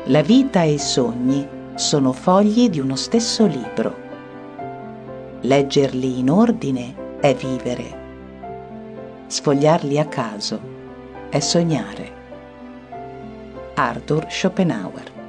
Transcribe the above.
La vita e i sogni sono fogli di uno stesso libro. Leggerli in ordine è vivere. Sfogliarli a caso è sognare. Arthur Schopenhauer.